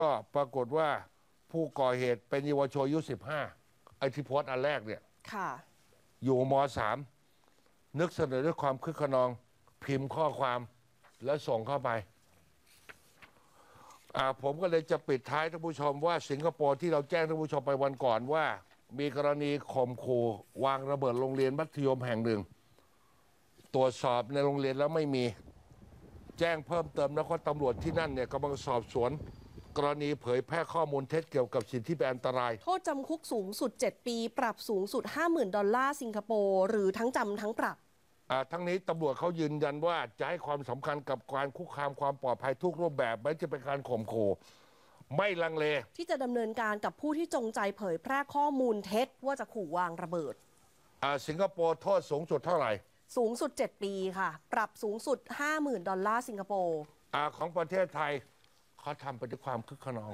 ก็ปรากฏว่าผู้ก่อเหตุเป็นเยาวชนอายุ15ไอที่โพสต์อันแรกเนี่ยอยู่ม.3 นึกเสนอด้วยความคึกขนองพิมพ์ข้อความแล้วส่งเข้าไปผมก็เลยจะปิดท้ายท่านผู้ชมว่าสิงคโปร์ที่เราแจ้งท่านผู้ชมไปวันก่อนว่ามีกรณีข่มขู่วางระเบิดโรงเรียนมัธยมแห่งหนึ่งตรวจสอบในโรงเรียนแล้วไม่มีแจ้งเพิ่มเติมแล้วก็ตำรวจที่นั่นเนี่ยกำลังสอบสวนกรณีเผยแพร่ข้อมูลเท็จเกี่ยวกับสิ่งที่เป็นอันตรายโทษจำคุกสูงสุด7 ปีปรับสูงสุด $50,000 สิงคโปร์หรือทั้งจำทั้งปรับทั้งนี้ตำรวจเขายืนยันว่าจะให้ความสำคัญกับการคุกคามความปลอดภัยทุกรูปแบบไม่จะเป็นการข่มขู่ไม่ลังเลที่จะดำเนินการกับผู้ที่จงใจเผยแพร่ข้อมูลเท็จว่าจะขู่วางระเบิดสิงคโปร์โทษสูงสุดเท่าไหร่สูงสุด7 ปีค่ะปรับสูงสุด$50,000สิงคโปร์ของประเทศไทยเขาทำไปด้วยความคึกขนอง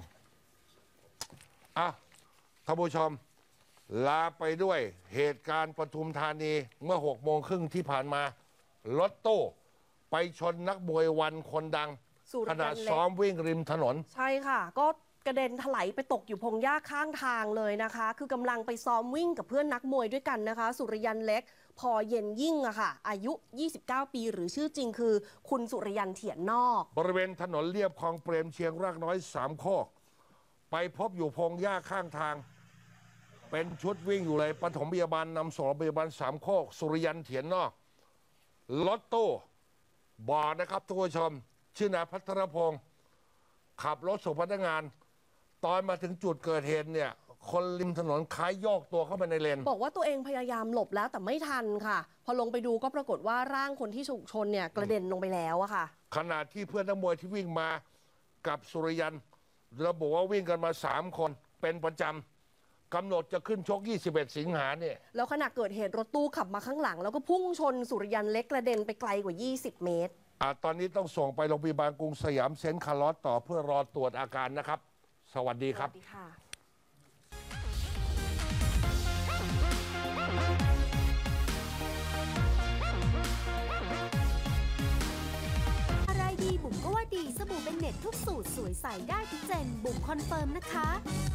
ท่านผู้ชมลาไปด้วยเหตุการณ์ปทุมธานีเมื่อ6:30ที่ผ่านมารถตู้ไปชนนักมวยวันคนดังขณะซ้อมวิ่งริมถนนใช่ค่ะก็กระเด็นถลายไปตกอยู่พงหญ้าข้างทางเลยนะคะคือกำลังไปซ้อมวิ่งกับเพื่อนนักมวยด้วยกันนะคะสุริยันเล็กพอเย็นยิ่งค่ะอายุ29 ปีหรือชื่อจริงคือคุณสุริยันเถียนนอกบริเวณถนนเลียบคลองเปรมเชียงรากน้อย3 โคกไปพบอยู่พงหญ้าข้างทางเป็นชุดวิ่งอยู่เลยปฐมพยาบาลนำส่งโรงพยาบาล3 โคกสุริยันเถียนนอกรถตู้บอกนะครับทุกผู้ชมชื่อนายพัทรพงศ์ขับรถส่งพนักงานตอนมาถึงจุดเกิดเหตุเนี่ยคนริมถนนคล้ายโยกตัวเข้าไปในเลนบอกว่าตัวเองพยายามหลบแล้วแต่ไม่ทันค่ะพอลงไปดูก็ปรากฏว่าร่างคนที่ถูกชนเนี่ยกระเด็นลงไปแล้วอะค่ะขณะที่เพื่อนนักมวยที่วิ่งมากับสุริยันระบุว่าวิ่งกันมา3 คนเป็นประจำกำหนดจะขึ้นชก21 สิงหาเนี่ยแล้วขณะเกิดเหตุรถตู้ขับมาข้างหลังแล้วก็พุ่งชนสุริยันเล็กกระเด็นไปไกลกว่า20 เมตรตอนนี้ต้องส่งไปโรงพยาบาลกรุงสยามเซนต์คาร์ลอสต่อเพื่อรอตรวจอาการนะครับสวัสดีครับอะไรดีบุ๋มก็ว่าดีสบู่เป็นเน็ตทุกสูตรสวยใสได้ทุกเจนบุ๋มคอนเฟิร์มนะคะ